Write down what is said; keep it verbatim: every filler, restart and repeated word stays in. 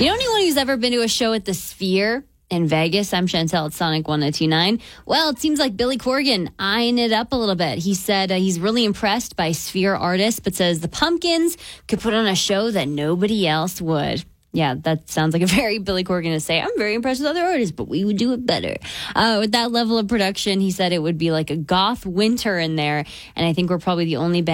You know anyone who's ever been to a show at the Sphere in Vegas? I'm Chantel at Sonic one oh two nine. Well, it seems like Billy Corgan eyeing it up a little bit. He said uh, he's really impressed by Sphere artists, but says the Pumpkins could put on a show that nobody else would. Yeah, that sounds like a very Billy Corgan to say, I'm very impressed with other artists, but we would do it better. Uh, with that level of production, he said it would be like a goth winter in there, and I think we're probably the only band